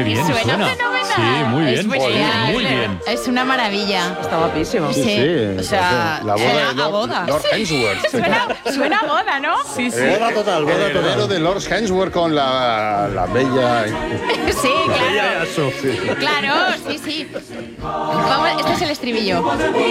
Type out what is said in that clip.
Qué bien suena fenomenal. Sí, muy bien. Es genial. Muy bien. Es una maravilla. Está guapísimo. Sí. O sea, La boda de a boda. Lord Hemsworth. Suena a boda, ¿no? Sí, sí. boda total, boda El heredero total. de Lord Hemsworth con la bella... Sí, claro. Eso. Claro, sí. Vamos, este es el estribillo.